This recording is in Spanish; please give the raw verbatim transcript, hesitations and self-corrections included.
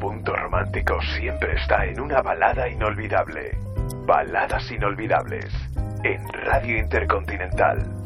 punto romántico siempre está en una balada inolvidable. Baladas inolvidables en Radio Intercontinental.